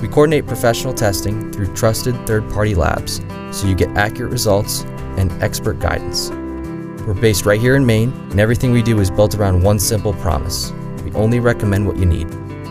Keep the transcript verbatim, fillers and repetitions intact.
We coordinate professional testing through trusted third-party labs, so you get accurate results and expert guidance. We're based right here in Maine, and everything we do is built around one simple promise: we only recommend what you need.